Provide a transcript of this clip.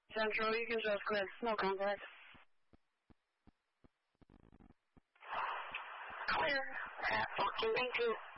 Central, you can just clear. No contact. Clear at 1492.